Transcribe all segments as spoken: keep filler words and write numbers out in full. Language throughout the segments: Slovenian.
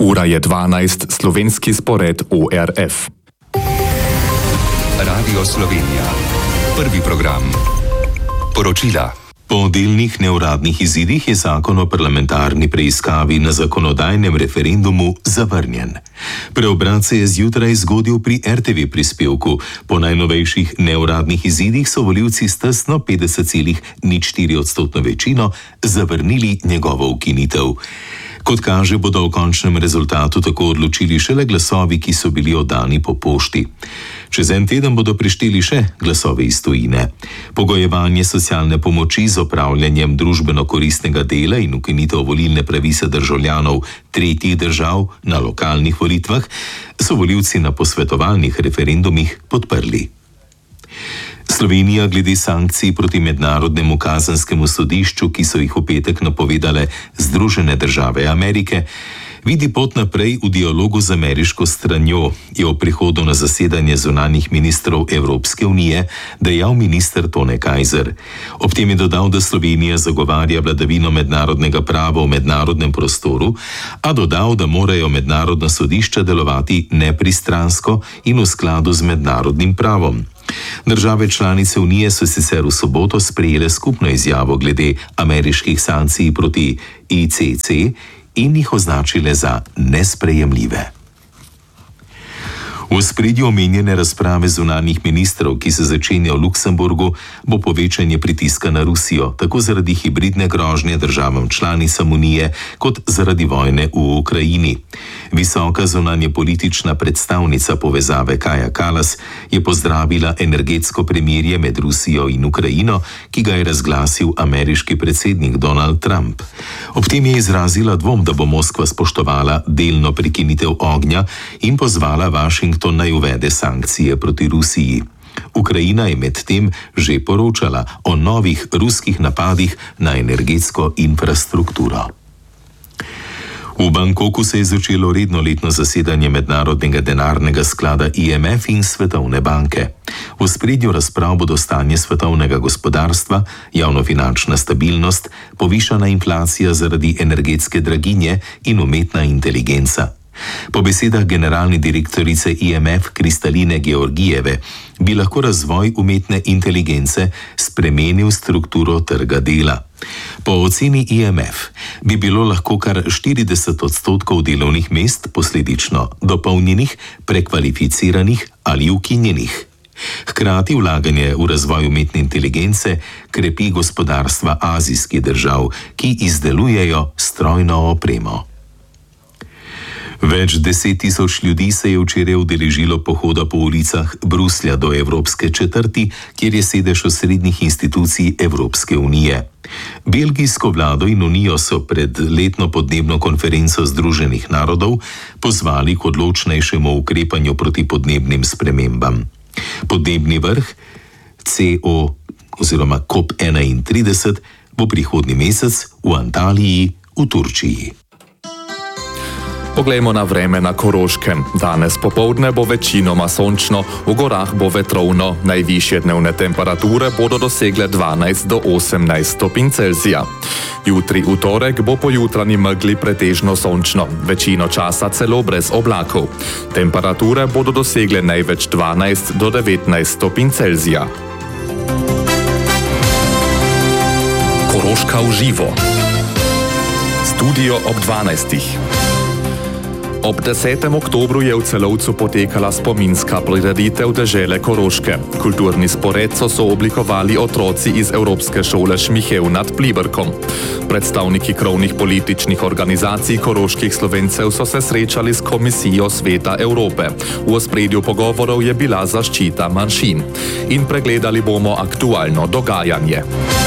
Ura je dvanajst, slovenski spored O R F. Radio Slovenija. Prvi program. Poročila. Po delnih neuradnih izidih je zakon o parlamentarni preiskavi na zakonodajnem referendumu zavrnjen. Preobrat se je zjutraj zgodil pri R T V prispevku. Po najnovejših neuradnih izidih so volivci s tesno petdeset celih nič štiri odstotno večino zavrnili njegovo ukinitev. Kot kaže, bodo v končnem rezultatu tako odločili šele glasovi, ki so bili oddani po pošti. Čez en teden bodo prišteli še glasove iz tujine. Pogojevanje socialne pomoči z opravljanjem družbeno koristnega dela in ukinitev volilne pravice državljanov tretjih držav na lokalnih volitvah so volivci na posvetovalnih referendumih podprli. Slovenija glede sankcij proti Mednarodnemu kazenskemu sodišču, ki so jih v petek napovedale Združene države Amerike, vidi pot naprej v dialogu z ameriško stranjo, je o prihodu na zasedanje zunanjih ministrov Evropske unije dejal minister Tone Kajzer. Ob tem je dodal, da Slovenija zagovarja vladavino mednarodnega prava v mednarodnem prostoru, a dodal, da morajo mednarodna sodišča delovati nepristransko in v skladu z mednarodnim pravom. Države članice Unije so sicer v soboto sprejele skupno izjavo glede ameriških sankcij proti I C C in jih označile za nesprejemljive. V ospredju omenjene razprave zunanjih ministrov, ki se začenja v Luksemburgu, bo povečanje pritiska na Rusijo, tako zaradi hibridne grožnje državam članicam Unije, kot zaradi vojne v Ukrajini. Visoka zunanje politična predstavnica povezave Kaja Kallas je pozdravila energetsko premirje med Rusijo in Ukrajino, ki ga je razglasil ameriški predsednik Donald Trump. Ob tem je izrazila dvom, da bo Moskva spoštovala delno prekinitev ognja in pozvala Washington naj uvede sankcije proti Rusiji. Ukrajina je medtem že poročala o novih ruskih napadih na energetsko infrastrukturo. V Bangkoku se je začelo redno letno zasedanje Mednarodnega denarnega sklada I M F in Svetovne banke. V ospredju razprav bodo stanje svetovnega gospodarstva, javnofinančna stabilnost, povišana inflacija zaradi energetske draginje in umetna inteligenca. Po besedah generalne direktorice I M F Kristaline Georgijeve bi lahko razvoj umetne inteligence spremenil strukturo trga dela. Po oceni I M F bi bilo lahko kar štirideset odstotkov delovnih mest posledično dopolnjenih, prekvalificiranih ali ukinjenih. Hkrati vlaganje v razvoj umetne inteligence krepi gospodarstva azijskih držav, ki izdelujejo strojno opremo. Več deset tisoč ljudi se je včeraj udeležilo pohoda po ulicah Bruslja do Evropske četrti, kjer je sedež osrednjih institucij Evropske unije. Belgijsko vlado in unijo so pred letno podnebno konferenco Združenih narodov pozvali k odločnejšemu ukrepanju proti podnebnim spremembam. Podnebni vrh C O oziroma COP enaintrideset bo prihodnji mesec v Antaliji v Turčiji. Poglejmo na vreme na Koroškem. Danes popoldne bo večinoma sončno, v gorah bo vetrovno, najvišje dnevne temperature bodo dosegle dvanajst do osemnajst stopinj Celzija. Jutri v torek bo po jutranji megli pretežno sončno, večino časa celo brez oblakov. Temperature bodo dosegle največ dvanajst do devetnajst stopinj Celzija. Koroška v živo. Studio ob dvanajstih. Ob desetem oktobru je v Celovcu potekala spominska prireditev dežele Koroške. Kulturni spored so sooblikovali otroci iz Evropske šole Šmihev nad Pliberkom. Predstavniki krovnih političnih organizacij koroških Slovencev so se srečali s Komisijo Sveta Evrope. V ospredju pogovorov je bila zaščita manjšin. In pregledali bomo aktualno dogajanje.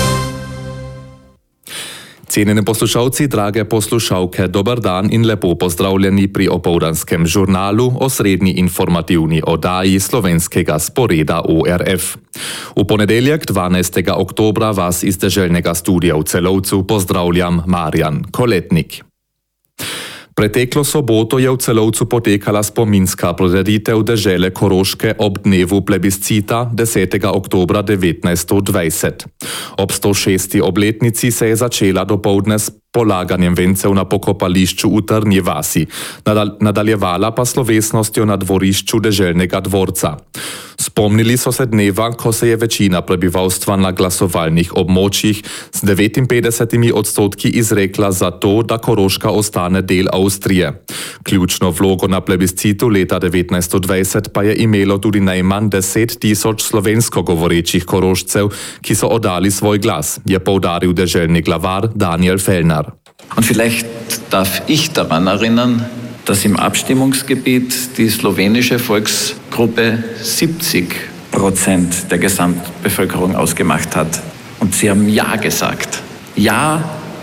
Cenjeni poslušalci, drage poslušalke, dober dan in lepo pozdravljeni pri opoldanskem žurnalu, osrednji informativni oddaji slovenskega sporeda O R F. V ponedeljek dvanajstega oktobra vas iz deželnega studia v Celovcu pozdravljam Marjan Koletnik. Preteklo soboto je v Celovcu potekala spominska prireditev dežele Koroške ob dnevu plebiscita desetega oktobra devetnajststo dvajset. Ob sto šesti obletnici se je začela dopoldne s polaganjem vencev na pokopališču v Trnji vasi, nadal, nadaljevala pa slovesnostjo na dvorišču deželnega dvorca. Spomnili so se dneva, ko se je večina prebivalstva na glasovalnih območjih z devetinpetdeset odstotki izrekla za to, da Koroška ostane del Avstrije. Ključno vlogo na plebiscitu leta devetnajststo dvajset pa je imelo tudi najmanj deset tisoč slovensko govorečih Korošcev, ki so oddali svoj glas, je poudaril deželni glavar Daniel Fellner. Und vielleicht darf ich daran erinnern, dass im Abstimmungsgebiet die slowenische Volksgruppe siebzig Prozent der Gesamtbevölkerung ausgemacht hat. Und sie haben Ja gesagt. Ja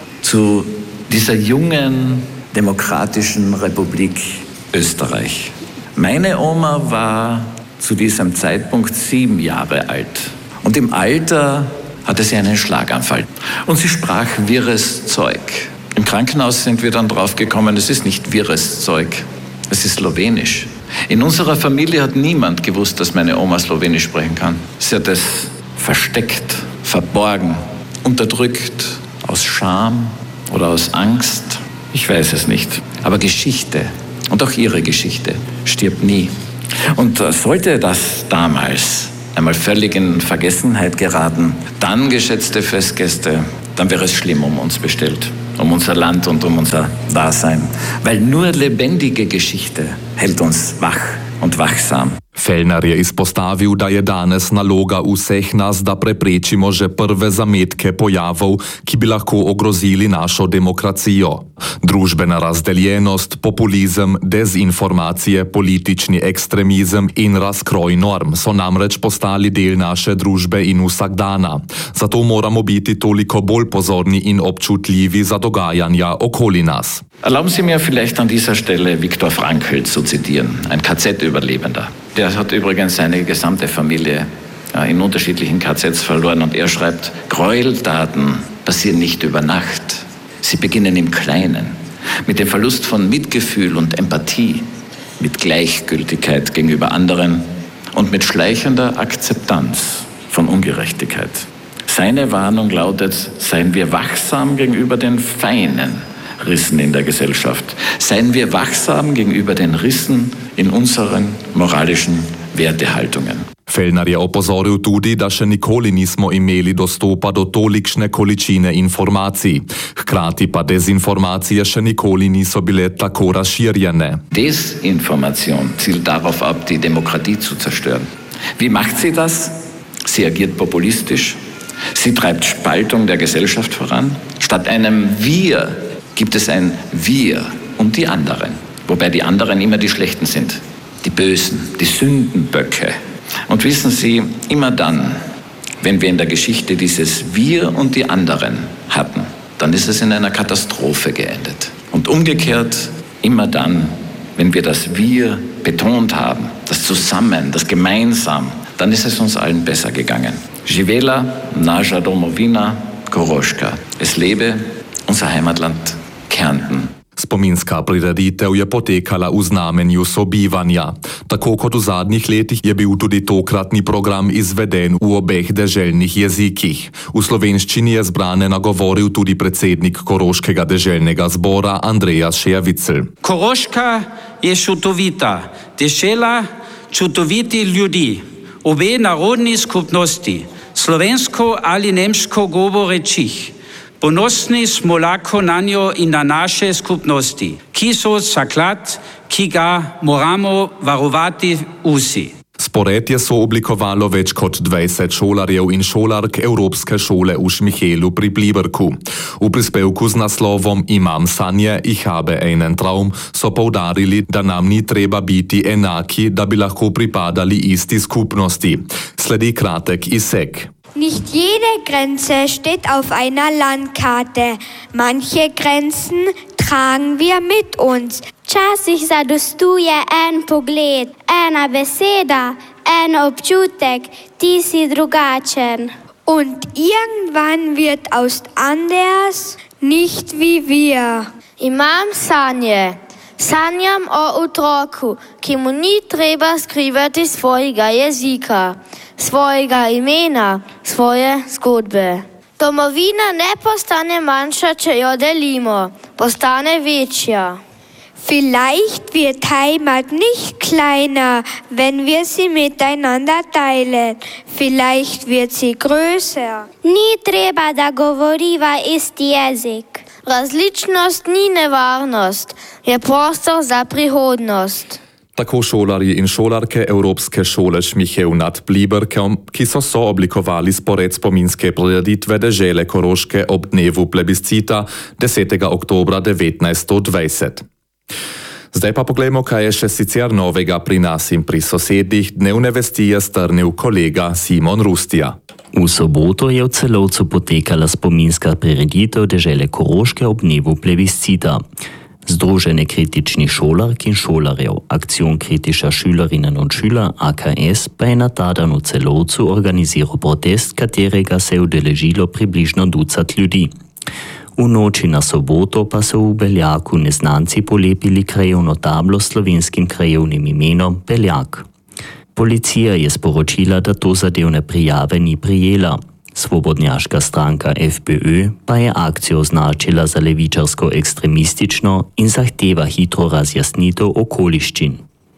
zu dieser jungen, demokratischen Republik Österreich. Meine Oma war zu diesem Zeitpunkt sieben Jahre alt. Und im Alter hatte sie einen Schlaganfall. Und sie sprach wirres Zeug. Im Krankenhaus sind wir dann draufgekommen, es ist nicht wirres Zeug, es ist Slowenisch. In unserer Familie hat niemand gewusst, dass meine Oma Slowenisch sprechen kann. Sie hat es versteckt, verborgen, unterdrückt, aus Scham oder aus Angst. Ich weiß es nicht. Aber Geschichte und auch ihre Geschichte stirbt nie. Und sollte das damals einmal völlig in Vergessenheit geraten, dann, geschätzte Festgäste, dann wäre es schlimm um uns bestellt, um unser Land und um unser Dasein. Weil nur lebendige Geschichte hält uns wach und wachsam. Fellner je izpostavil, da je danes naloga vseh nas, da preprečimo že prve zametke pojavov, ki bi lahko ogrozili našo demokracijo. Družbena razdeljenost, populizem, dezinformacije, politični ekstremizem in razkroj norm so namreč postali del naše družbe in vsakdana. Zato moramo biti toliko bolj pozorni in občutljivi za dogajanja okoli nas. Erlauben Sie mir vielleicht an dieser Stelle Viktor Frankl zu zitieren, ein K Z-Überlebender. Der hat übrigens seine gesamte Familie in unterschiedlichen K Zs verloren und er schreibt, Gräueltaten passieren nicht über Nacht. Sie beginnen im Kleinen, mit dem Verlust von Mitgefühl und Empathie, mit Gleichgültigkeit gegenüber anderen und mit schleichender Akzeptanz von Ungerechtigkeit. Seine Warnung lautet, seien wir wachsam gegenüber den feinen Rissen in der Gesellschaft. Seien wir wachsam gegenüber den Rissen in unseren moralischen Wertehaltungen. Fellner je opozoril tudi, da še nikoli nismo imeli dostopa do tolikšne količine informacij. Hkrati pa dezinformacije še nikoli niso bile tako razširjene. Desinformation zielt darauf ab, die Demokratie zu zerstören. Wie macht sie das? Sie agiert populistisch. Sie treibt Spaltung der Gesellschaft voran. Statt einem Wir gibt es ein Wir und die anderen. Wobei die anderen immer die Schlechten sind, die Bösen, die Sündenböcke. Und wissen Sie, immer dann, wenn wir in der Geschichte dieses Wir und die anderen hatten, dann ist es in einer Katastrophe geendet. Und umgekehrt, immer dann, wenn wir das Wir betont haben, das Zusammen, das Gemeinsam, dann ist es uns allen besser gegangen. Živela, naša domovina, Koroška. Es lebe unser Heimatland Kärnten. Spominska prireditev je potekala v znamenju sobivanja. Tako kot v zadnjih letih je bil tudi tokratni program izveden v obeh deželnih jezikih. V slovenščini je zbrane nagovoril tudi predsednik Koroškega deželnega zbora Andreas Šejavicl. Koroška je čutovita, dežela čutoviti ljudi, obe narodni skupnosti, slovensko ali nemško govorečih. Ponosni smo lahko na njo in na naše skupnosti, ki so zaklad, ki ga moramo varovati vsi. Spored je sooblikovalo več kot dvajset šolarjev in šolark Evropske šole v Šmihelu pri Pliberku. V prispevku z naslovom Imam sanje, ich habe einen Traum so poudarili, da nam ni treba biti enaki, da bi lahko pripadali isti skupnosti. Sledi kratek izsek. Nicht jede Grenze steht auf einer Landkarte. Manche Grenzen tragen wir mit uns. Včasih zadostuje en pogled, ena beseda, en občutek, ti si drugačen. Und irgendwann wird aus anders nicht wie wir. Imam sanje. Sanjam o otroku, ki mu ni treba skrivati svojega jezika, svojega imena, svoje zgodbe. Domovina ne postane manjša, če jo delimo, postane večja. Vielleicht wird Heimat nicht kleiner, wenn wir sie miteinander teilen. Vielleicht wird sie größer. Ni treba, da govoriva isti jezik. Različnost ni nevarnost, je prostor za prihodnost. Tako šolarji in šolarke Evropske šole Šmichev nad Pliberkom, ki so sooblikovali spored spominske prireditve Dežele Koroške ob dnevu plebiscita desetega oktobra devetnajststo dvajset. Zdaj pa poglejmo, kaj je še sicer novega pri nas in pri sosedih. Dnevne vesti je strnil kolega Simon Rustija. V soboto je v Celovcu potekala spominska prireditev Dežele Koroške ob dnevu plebiscita. Združenje kritičnih šolark in šolarjev, Aktion kritischer Schülerinnen und Schüler, A K S, pa je na ta dan v Celovcu organiziral protest, katerega se je udeležilo približno ducat ljudi. V noči na soboto pa so v Beljaku neznanci polepili krajevno tablo s slovenskim krajevnim imenom Beljak. Policija je sporočila, da to zadevne prijave ni prijela. Svobodnjaška stranka F P Ö pa je akcijo označila za levičarsko ekstremistično in zahteva hitro razjasnitev okoliščin.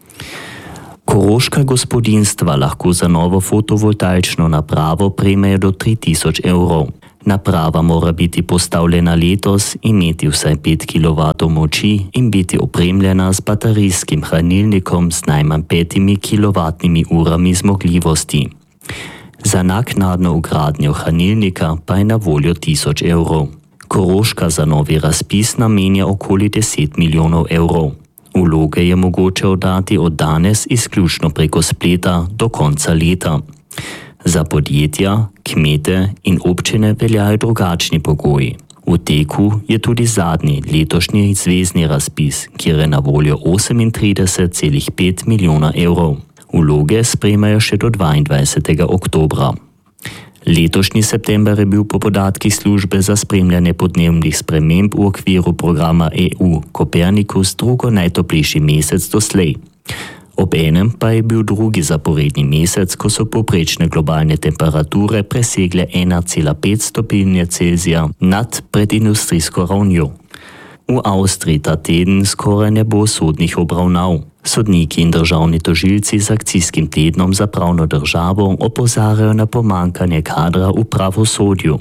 Koroška gospodinstva lahko za novo fotovoltaično napravo prejmejo do tri tisoč evrov. Naprava mora biti postavljena letos, imeti vsaj pet kilovatov moči in biti opremljena z baterijskim hranilnikom z najmanj petimi kilovatnimi urami zmogljivosti. Za naknadno vgradnjo hranilnika pa je na voljo tisoč evrov. Koroška za novi razpis namenja okoli deset milijonov evrov. Vloge je mogoče oddati od danes izključno preko spleta do konca leta. Za podjetja, kmete in občine veljajo drugačni pogoji. V teku je tudi zadnji letošnji zvezni razpis, kjer je na voljo osemintrideset celih pet milijona evrov. Vloge sprejmejo še do dvaindvajsetega oktobra. Letošnji september je bil po podatkih službe za spremljanje podnebnih sprememb v okviru programa E U Kopernikus drugo najtoplejši mesec doslej. Obenem pa je bil drugi zaporedni mesec, ko so povprečne globalne temperature presegle ena cela pet stopinje Celzija nad predindustrijsko ravnjo. V Avstriji ta teden skoraj ne bo sodnih obravnav. Sodniki in državni tožilci z akcijskim tednom za pravno državo opozarjajo na pomankanje kadra v pravosodju.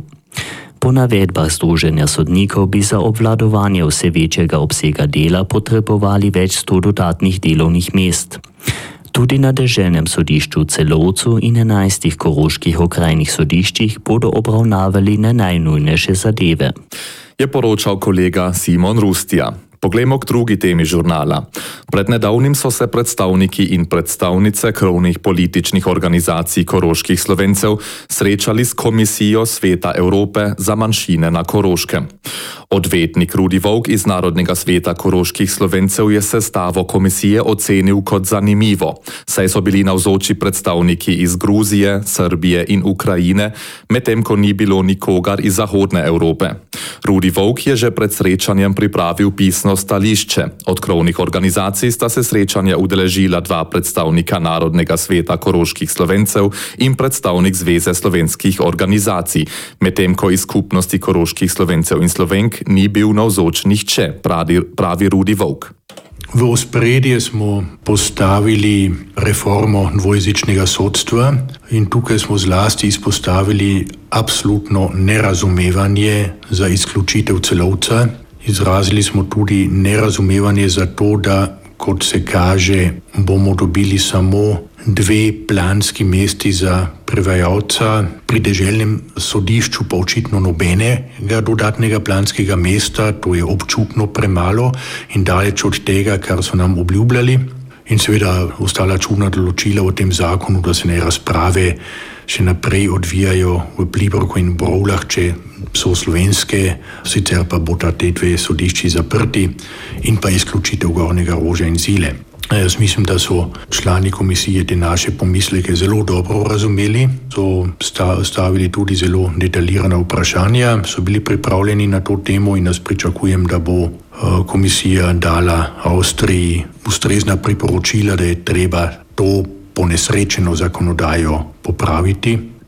Po navedbah Združenja sodnikov bi za obvladovanje vse večjega obsega dela potrebovali več sto dodatnih delovnih mest. Tudi na deželnem sodišču v Celovcu in enajstih koroških okrajnih sodiščih bodo obravnavali na najnujnejše zadeve. Je poročal kolega Simon Rustija. Poglejmo k drugi temi žurnala. Pred nedavnim so se predstavniki in predstavnice krovnih političnih organizacij koroških Slovencev srečali s Komisijo Sveta Evrope za manjšine na Koroškem. Odvetnik Rudi Volk iz Narodnega sveta koroških Slovencev je sestavo komisije ocenil kot zanimivo, saj so bili navzoči predstavniki iz Gruzije, Srbije in Ukrajine, medtem ko ni bilo nikogar iz Zahodne Evrope. Rudi Volk je že pred srečanjem pripravil pisno stališče. Od krovnih organizacij sta se srečanja udeležila dva predstavnika Narodnega sveta koroških Slovencev in predstavnik Zveze slovenskih organizacij, medtem ko iz skupnosti koroških Slovencev in Slovenk ni bil navzoč nihče, pravi, pravi Rudi Volk. V ospredje smo postavili reformo dvojezičnega sodstva in tukaj smo zlasti izpostavili absolutno nerazumevanje za izključitev Celovca. Izrazili smo tudi nerazumevanje za to, da, kot se kaže, bomo dobili samo dve planski mesti za prevajalca, pri deželnem sodišču pa očitno nobenega dodatnega planskega mesta, to je občutno premalo in daleč od tega, kar so nam obljubljali. In seveda ostala čudna določila v tem zakonu, da se ne razprave še naprej odvijajo v Pliberku in Brovlah, če so slovenske, sicer pa bo ta te dve sodišči zaprti in pa izključitev Gornjega Roža in Zile. Jaz mislim, da so člani komisije te naše pomisleke zelo dobro razumeli, so stavili tudi zelo detaljirana vprašanja, so bili pripravljeni na to temo in nas pričakujem, da bo komisija dala Avstriji ustrezna priporočila, da je treba to ponesrečeno zakonodajo popraviti.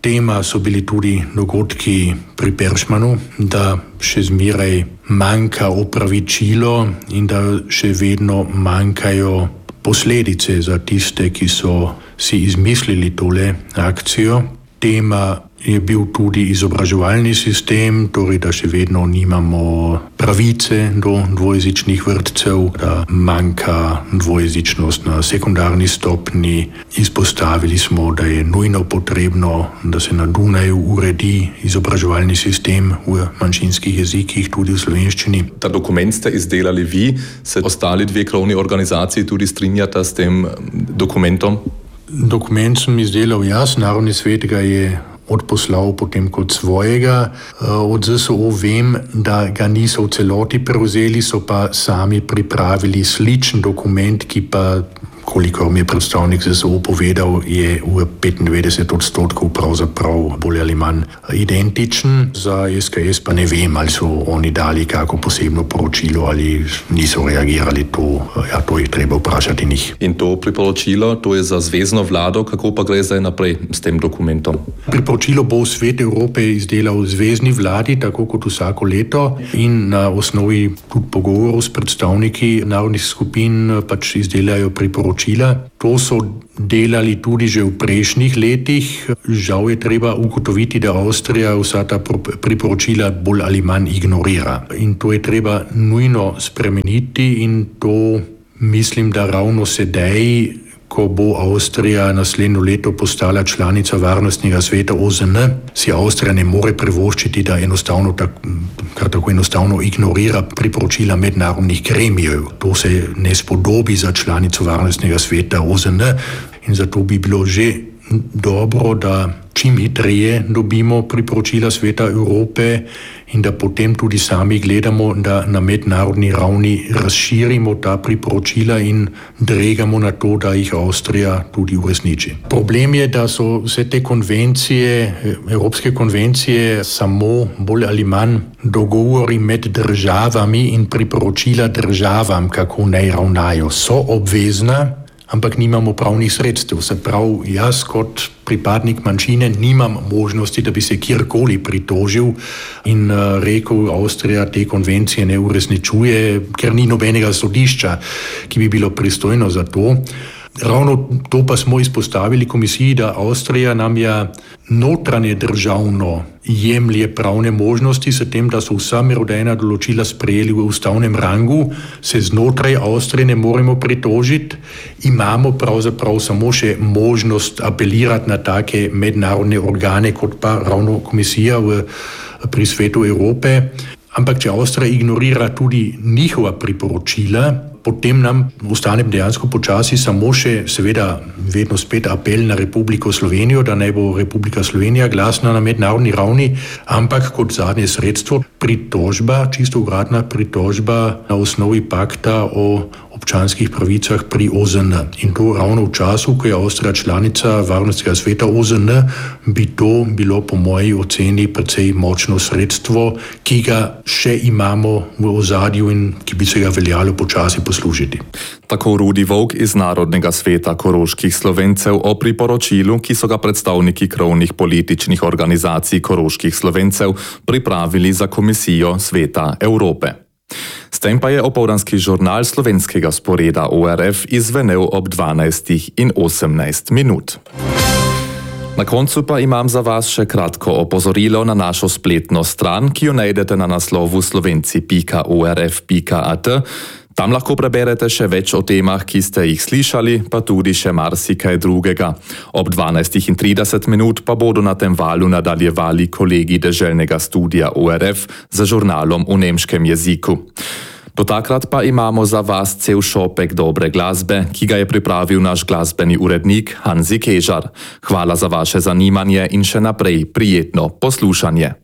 Tema so bili tudi dogodki pri Peršmanu, da še zmeraj manjka opravičilo in da še vedno manjkajo posledice za tiste, ki so si izmislili tole akcijo. Tema je bil tudi izobraževalni sistem, torej da še vedno nimamo pravice do dvojezičnih vrtcev, da manjka dvojezičnost na sekundarni stopni. Izpostavili smo, da je nujno potrebno, da se na Dunaju uredi izobraževalni sistem v manjšinskih jezikih, tudi v slovenščini. Ta dokument ste izdelali vi, se ostali dve krovni organizaciji tudi strinjata s tem dokumentom? Dokument sem izdelal jaz, Narodni svet ga je odposlal potem kot svojega. Od Z S O vem, da ga niso v celoti prevzeli, so pa sami pripravili sličen dokument, ki pa, kolikor mi je predstavnik Z S O povedal, je v petindevetdeset odstotkov pravzaprav bolj ali manj identičen. Za S K S pa ne vem, ali so oni dali kako posebno poročilo ali niso reagirali. To, ja, to je treba vprašati njih. In to priporočilo, to je za zvezno vlado, kako pa gre zdaj naprej s tem dokumentom? Priporočilo bo Svet Evrope izdelal zvezni vladi, tako kot vsako leto, in na osnovi tudi pogovorov s predstavniki narodnih skupin pač izdelajo priporočilo. To so delali tudi že v prejšnjih letih. Žal je treba ugotoviti, da Avstrija vsa ta priporočila bolj ali manj ignorira. In to je treba nujno spremeniti in to mislim, da ravno sedaj, ko bo Avstrija naslednjo leto postala članica Varnostnega sveta O Z N, si Avstrija ne more privoščiti, da enostavno tak, kar tako enostavno ignorira priporočila mednarodnih gremijev. To se ne spodobi za članico Varnostnega sveta O Z N in zato bi bilo že dobro, da čim hitreje dobimo priporočila Sveta Evrope in da potem tudi sami gledamo, da na mednarodni ravni razširimo ta priporočila in dregamo na to, da jih Avstrija tudi uresniči. Problem je, da so vse te konvencije, evropske konvencije, samo bolj ali manj dogovori med državami in priporočila državam, kako naj ravnajo. So obvezna, ampak nimamo pravnih sredstev. Se pravi, jaz kot pripadnik manjšine nimam možnosti, da bi se kjerkoli pritožil in rekel, Avstrija te konvencije ne uresničuje, ker ni nobenega sodišča, ki bi bilo pristojno za to. Ravno to pa smo izpostavili komisiji, da Avstrija nam je notranje državno jemlje pravne možnosti, s tem, da so vsa merodajna določila sprejeli v ustavnem rangu, se znotraj Avstrije ne moremo pritožiti, imamo pravzaprav samo še možnost apelirati na take mednarodne organe, kot pa ravno komisija v, pri Svetu Evrope. Ampak če Avstrija ignorira tudi njihova priporočila, potem nam ostane dejansko počasi samo še, seveda, vedno spet apel na Republiko Slovenijo, da naj bo Republika Slovenija glasna na mednarodni ravni, ampak kot zadnje sredstvo pritožba, čisto uradna pritožba na osnovi pakta o občanskih pravicah pri O Z N. In to ravno v času, ko je Avstrija članica Varnostnega sveta O Z N, bi to bilo po moji oceni precej močno sredstvo, ki ga še imamo v ozadju in ki bi se ga veljalo počasi poslužiti. Tako Rudi Volk iz Narodnega sveta koroških Slovencev o priporočilu, ki so ga predstavniki krovnih političnih organizacij koroških Slovencev pripravili za Komisijo Sveta Evrope. S tem pa je opoldanski žurnal slovenskega sporeda O R F izvenel ob dvanajstih in osemnajst minut. Na koncu pa imam za vas še kratko opozorilo na našo spletno stran, ki jo najdete na naslovu slovenci pika o r f pika a t. Tam lahko preberete še več o temah, ki ste jih slišali, pa tudi še marsikaj drugega. Ob dvanajstih in trideset minut pa bodo na tem valu nadaljevali kolegi deželnega studia O R F za žurnalom v nemškem jeziku. Do takrat pa imamo za vas cel šopek dobre glasbe, ki ga je pripravil naš glasbeni urednik Hanzi Kežar. Hvala za vaše zanimanje in še naprej prijetno poslušanje.